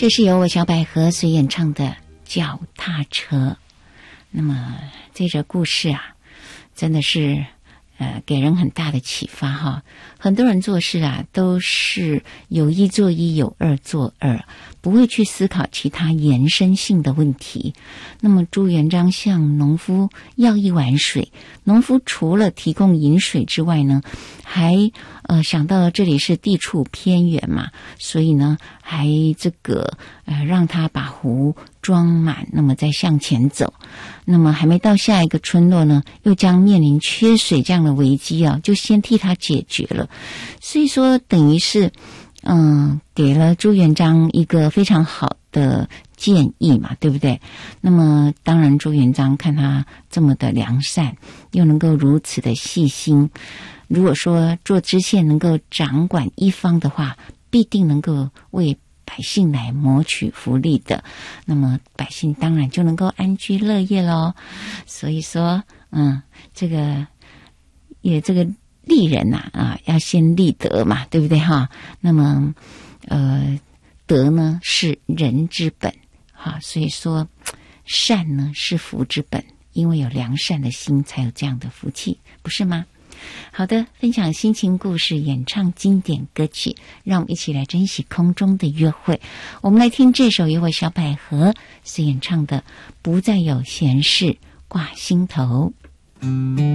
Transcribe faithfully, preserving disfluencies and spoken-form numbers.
这是由我小百合所演唱的脚踏车。那么这则故事啊，真的是呃给人很大的启发哈。很多人做事啊，都是有一做一，有二做二，不会去思考其他延伸性的问题。那么朱元璋向农夫要一碗水，农夫除了提供饮水之外呢，还呃想到这里是地处偏远嘛，所以呢还这个呃让他把壶装满，那么再向前走。那么还没到下一个村落呢，又将面临缺水这样的危机啊，就先替他解决了。所以说等于是嗯给了朱元璋一个非常好的建议嘛，对不对？那么当然朱元璋看他这么的良善，又能够如此的细心，如果说做知县能够掌管一方的话，必定能够为百姓来谋取福利的，那么百姓当然就能够安居乐业咯。所以说嗯这个也这个立人呐 啊, 啊要先立德嘛，对不对哈？那么呃德呢是人之本哈，所以说善呢是福之本，因为有良善的心才有这样的福气，不是吗？好的，分享心情故事，演唱经典歌曲，让我们一起来珍惜空中的约会。我们来听这首由我小百合所演唱的《不再有闲事挂心头》。